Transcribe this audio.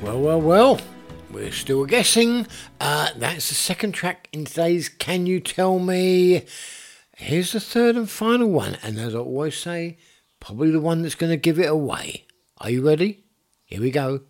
Well, we're still guessing. That's the second track in today's Can You Tell Me? Here's the third and final one, and as I always say, probably the one that's going to give it away. Are you ready? Here we go.